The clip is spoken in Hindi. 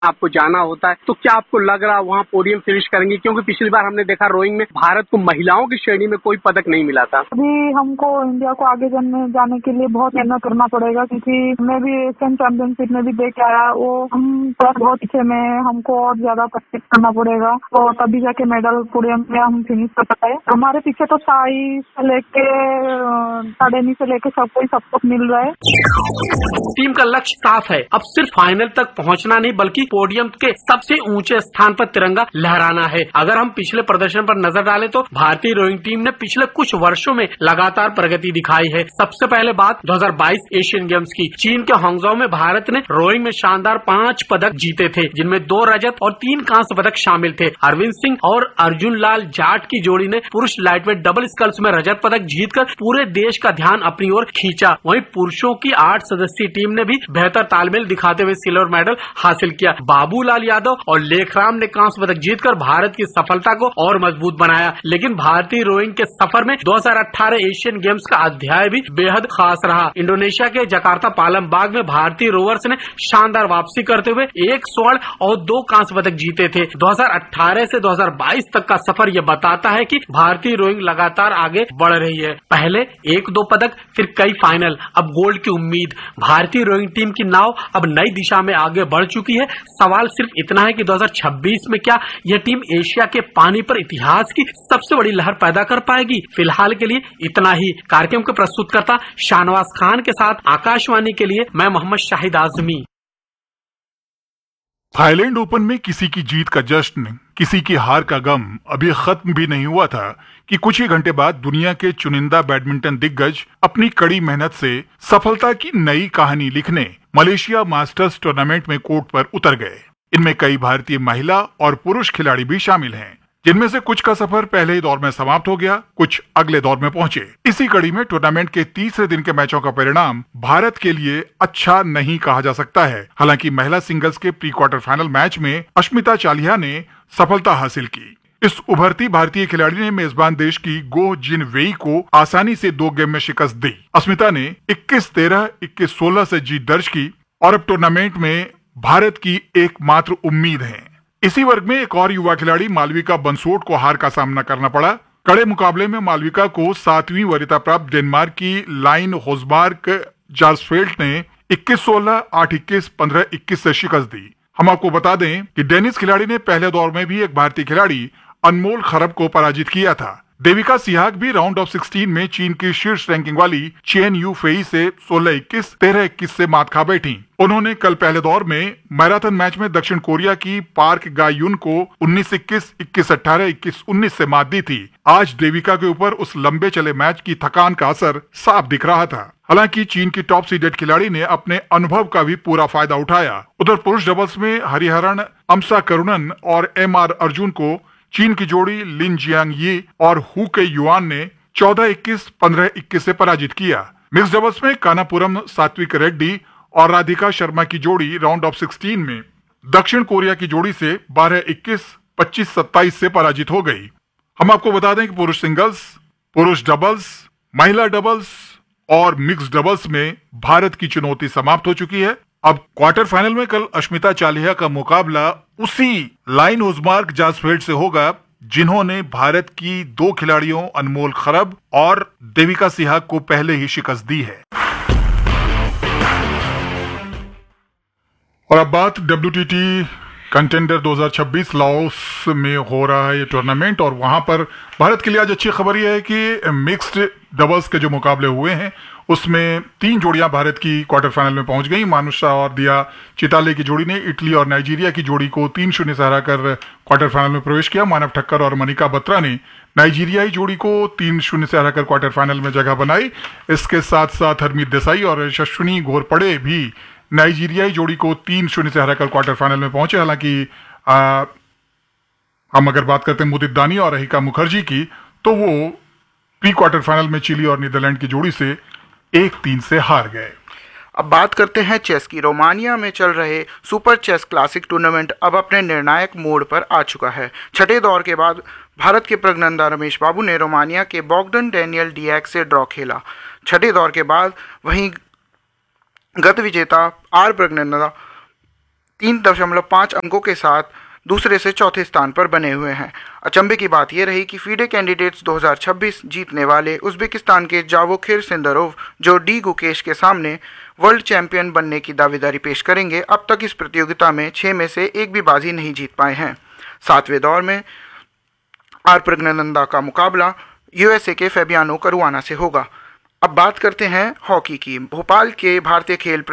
आपको जाना होता है, तो क्या आपको लग रहा है वहाँ पोडियम फिनिश करेंगे? क्योंकि पिछली बार हमने देखा रोइंग में भारत को महिलाओं की श्रेणी में कोई पदक नहीं मिला था। अभी हमको इंडिया को आगे जाने के लिए बहुत मेहनत करना पड़ेगा, क्योंकि मैं भी एशियन चैंपियनशिप में भी देख के आया, वो हम बहुत पीछे में, हमको और ज्यादा प्रैक्टिस करना पड़ेगा और तभी जाके मेडल पोडियम में हम फिनिश कर सकते हैं। हमारे पीछे तो साई से लेके अकेडमी से लेके सब कोई सब कुछ मिल रहा है। टीम का लक्ष्य साफ है, अब सिर्फ फाइनल तक पहुंचना नहीं बल्कि पोडियम के सबसे ऊंचे स्थान पर तिरंगा लहराना है। अगर हम पिछले प्रदर्शन पर नजर डालें तो भारतीय रोइंग टीम ने पिछले कुछ वर्षों में लगातार प्रगति दिखाई है। सबसे पहले बात 2022 एशियन गेम्स की। चीन के हांगझाओ में भारत ने रोइंग में शानदार 5 पदक जीते थे, जिनमें 2 रजत और 3 कांस्य पदक शामिल थे। अरविंद सिंह और अर्जुन लाल जाट की जोड़ी ने पुरुष लाइटवेट डबल स्कल्स में रजत पदक जीतकर पूरे देश का ध्यान अपनी ओर खींचा। वहीं पुरुषों की 8 सदस्यीय टीम ने भी बेहतर तालमेल दिखाते हुए सिल्वर मेडल हासिल किया। बाबूलाल यादव और लेखराम ने कांस्य पदक जीतकर भारत की सफलता को और मजबूत बनाया। लेकिन भारतीय रोइंग के सफर में 2018 एशियन गेम्स का अध्याय भी बेहद खास रहा। इंडोनेशिया के जकार्ता पालमबाग में भारतीय रोवर्स ने शानदार वापसी करते हुए 1 स्वर्ण और 2 कांस्य पदक जीते थे। 2018 से 2022 तक का सफर यह बताता है कि भारतीय रोइंग लगातार आगे बढ़ रही है। पहले 1-2 पदक, फिर कई फाइनल, अब गोल्ड की उम्मीद। भारतीय रोइंग टीम की नाव अब नई दिशा में आगे बढ़ चुकी है। सवाल सिर्फ इतना है कि 2026 में क्या यह टीम एशिया के पानी पर इतिहास की सबसे बड़ी लहर पैदा कर पाएगी? फिलहाल के लिए इतना ही। कार्यक्रम के प्रस्तुतकर्ता शाहनवाज खान के साथ आकाशवाणी के लिए मैं मोहम्मद शाहिद आजमी। थाईलैंड ओपन में किसी की जीत का जश्न, किसी की हार का गम अभी खत्म भी नहीं हुआ था कि कुछ ही घंटे बाद दुनिया के चुनिंदा बैडमिंटन दिग्गज अपनी कड़ी मेहनत से सफलता की नई कहानी लिखने मलेशिया मास्टर्स टूर्नामेंट में कोर्ट पर उतर गए। इनमें कई भारतीय महिला और पुरुष खिलाड़ी भी शामिल हैं, जिनमें से कुछ का सफर पहले ही दौर में समाप्त हो गया, कुछ अगले दौर में पहुंचे। इसी कड़ी में टूर्नामेंट के तीसरे दिन के मैचों का परिणाम भारत के लिए अच्छा नहीं कहा जा सकता है। हालांकि महिला सिंगल्स के प्री क्वार्टर फाइनल मैच में अश्मिता चालिहा ने सफलता हासिल की। इस उभरती भारतीय खिलाड़ी ने मेजबान देश की गो जिन वेई को आसानी से 2 गेम में शिकस्त दी। अस्मिता ने 21-13, 21-16 से जीत दर्ज की और अब टूर्नामेंट में भारत की एकमात्र उम्मीद है। इसी वर्ग में एक और युवा खिलाड़ी मालविका बंसोड को हार का सामना करना पड़ा। कड़े मुकाबले में मालविका को 7वीं वरीयता प्राप्त डेनमार्क की लाइन होजमार्क जार्सफेल्ट ने 21-16, 8-21, 15-21 से शिकस्त दी। हम आपको बता दें कि डेनिस खिलाड़ी ने पहले दौर में भी एक भारतीय खिलाड़ी अनमोल खरब को पराजित किया था। देविका सिहाग भी राउंड ऑफ 16 में चीन की शीर्ष रैंकिंग वाली चेन यू फेई से 16-21, 13-21 से मात खा बैठी। उन्होंने कल पहले दौर में मैराथन मैच में दक्षिण कोरिया की पार्क गायुन को 19-21, 21-18, 21-19 से मात दी थी। आज देविका के ऊपर उस लंबे चले मैच की थकान का असर साफ दिख रहा था। हालांकि चीन की टॉप सीडेड खिलाड़ी ने अपने अनुभव का भी पूरा फायदा उठाया। उधर पुरुष डबल्स में हरिहरन अमसा करुणन और एम.आर. अर्जुन को चीन की जोड़ी लिन जियांग ये और हु के युआन ने 14-21, 15-21 से पराजित किया। मिक्स डबल्स में कानापुरम सात्विक रेड्डी और राधिका शर्मा की जोड़ी राउंड ऑफ 16 में दक्षिण कोरिया की जोड़ी से 12-21, 25-27 से पराजित हो गई। हम आपको बता दें कि पुरुष सिंगल्स, पुरुष डबल्स, महिला डबल्स और मिक्स डबल्स में भारत की चुनौती समाप्त हो चुकी है। अब क्वार्टर फाइनल में कल अश्मिता चालिहा का मुकाबला उसी लाइन होजमार्क जार्सफेल्ड से होगा, जिन्होंने भारत की 2 खिलाड़ियों अनमोल खरब और देविका सिहाग को पहले ही शिकस्त दी है। और अब बात WTT कंटेंडर 2026 लाओस में हो रहा है ये टूर्नामेंट, और वहां पर भारत के लिए आज अच्छी खबर यह है कि मिक्स्ड डबल्स के जो मुकाबले हुए हैं उसमें 3 जोड़ियां भारत की क्वार्टर फाइनल में पहुंच गई। मानुषा और दिया चिताले की जोड़ी ने इटली और नाइजीरिया की जोड़ी को 3-0 से हराकर क्वार्टर फाइनल में प्रवेश किया। मानव ठक्कर और मनिका बत्रा ने नाइजीरियाई जोड़ी को 3-0 से हराकर क्वार्टर फाइनल में जगह बनाई। इसके साथ साथ हरमीत देसाई और यशस्विनी घोरपड़े भी नाइजीरियाई जोड़ी को 3-0 से हराकर क्वार्टर फाइनल में पहुंचे। हालांकि हम अगर बात करते हैं मुदित दानी और अहिका मुखर्जी की, तो वो प्री क्वार्टर फाइनल में चिली और नीदरलैंड की जोड़ी से 1-3 से हार गए। अब बात करते हैं चेस की। रोमानिया में चल रहे सुपर चेस क्लासिक टूर्नामेंट अब अपने निर्णायक मोड़ पर आ चुका है। छठे दौर के बाद भारत के प्रज्ञानंदा रमेश बाबू ने रोमानिया के बॉगडन डैनियल डिएक से ड्रॉ खेला। छठे दौर के बाद वहीं गत विजेता आर प्रज्ञानंदा 3.5 अंकों के साथ दूसरे से चौथे स्थान पर बने हुए हैं। अचंभे की बात यह रही कि फीडे कैंडिडेट्स 2026 जीतने वाले उज्बेकिस्तान के जावोखिर सिंदरोव, जो डी गुकेश के सामने वर्ल्ड चैंपियन बनने की दावेदारी पेश करेंगे, अब तक इस प्रतियोगिता में 6 में से एक भी बाजी नहीं जीत पाए हैं। 7वें दौर में आर प्रज्ञानंदा का मुकाबला यूएसए के फैबियानो करुआना से होगा। अब बात करते हैं हॉकी की। भोपाल के भारतीय खेल